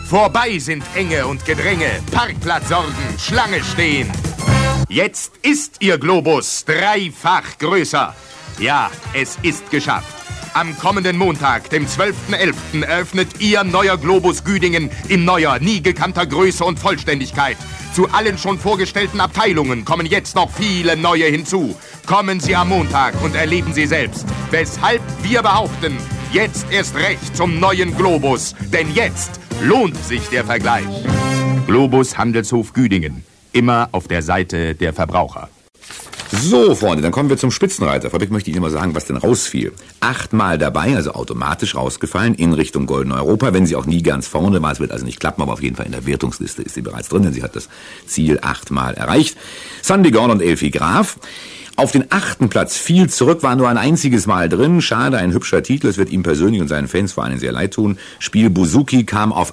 Vorbei sind Enge und Gedränge, Parkplatzsorgen, Schlange stehen. Jetzt ist Ihr Globus dreifach größer. Ja, es ist geschafft. Am kommenden Montag, dem 12.11., eröffnet Ihr neuer Globus Güdingen in neuer, nie gekannter Größe und Vollständigkeit. Zu allen schon vorgestellten Abteilungen kommen jetzt noch viele neue hinzu. Kommen Sie am Montag und erleben Sie selbst, weshalb wir behaupten, jetzt erst recht zum neuen Globus. Denn jetzt lohnt sich der Vergleich. Globus Handelshof Güdingen. Immer auf der Seite der Verbraucher. So, Freunde, dann kommen wir zum Spitzenreiter. Vorweg möchte ich Ihnen mal sagen, was denn rausfiel. 8-mal dabei, also automatisch rausgefallen, in Richtung Golden Europa. Wenn sie auch nie ganz vorne war, es wird also nicht klappen, aber auf jeden Fall in der Wertungsliste ist sie bereits drin, denn sie hat das Ziel 8-mal erreicht. Sandy Gorn und Elfie Graf. Auf den 8. Platz fiel zurück, war nur ein einziges Mal drin. Schade, ein hübscher Titel. Es wird ihm persönlich und seinen Fans vor allem sehr leid tun. Spiel Buzuki kam auf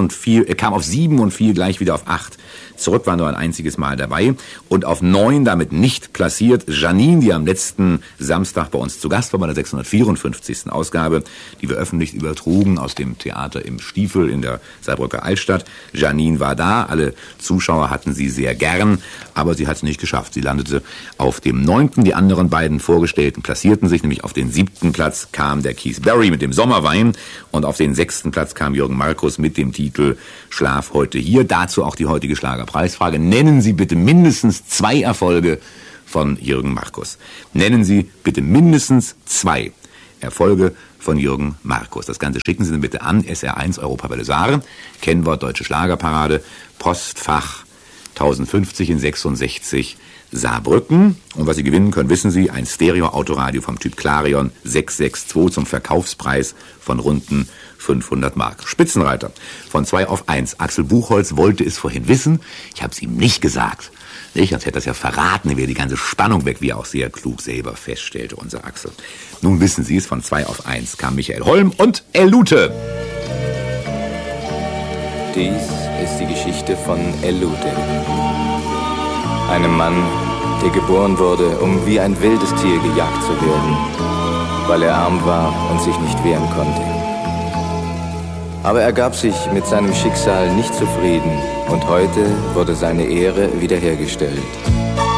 7 und fiel gleich wieder auf 8. Zurück, war nur ein einziges Mal dabei. Und auf 9 damit nicht platziert Janine, die am letzten Samstag bei uns zu Gast war, bei der 654. Ausgabe, die wir öffentlich übertrugen aus dem Theater im Stiefel in der Saarbrücker Altstadt. Janine war da, alle Zuschauer hatten sie sehr gern, aber sie hat es nicht geschafft. Sie landete auf dem 9. Die anderen beiden Vorgestellten platzierten sich, nämlich auf den 7. Platz kam der Keith Barry mit dem Sommerwein und auf den 6. Platz kam Jürgen Markus mit dem Titel Schlaf heute hier. Dazu auch die heutige Schlagerpreisfrage. Nennen Sie bitte mindestens 2 Erfolge von Jürgen Markus. Nennen Sie bitte mindestens 2 Erfolge von Jürgen Markus. Das Ganze schicken Sie dann bitte an SR1 Europawelle Saar, Kennwort Deutsche Schlagerparade, Postfach 1050 in 66 Saarbrücken. Und was Sie gewinnen können, wissen Sie, ein Stereo-Autoradio vom Typ Clarion 662 zum Verkaufspreis von runden 500 Mark. Spitzenreiter von 2 auf 1. Axel Buchholz wollte es vorhin wissen. Ich habe es ihm nicht gesagt. Nicht? Sonst hätte er es ja verraten, dann wäre die ganze Spannung weg, wie er auch sehr klug selber feststellte, unser Axel. Nun wissen Sie es, von 2 auf 1 kam Michael Holm und Elute. Dies ist die Geschichte von Elute. Einem Mann, der geboren wurde, um wie ein wildes Tier gejagt zu werden, weil er arm war und sich nicht wehren konnte. Aber er gab sich mit seinem Schicksal nicht zufrieden und heute wurde seine Ehre wiederhergestellt.